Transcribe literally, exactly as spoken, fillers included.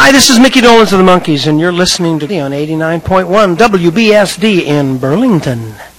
Hi, this is Mickey Dolenz of the Monkees, and you're listening to me on eighty-nine point one W B S D in Burlington.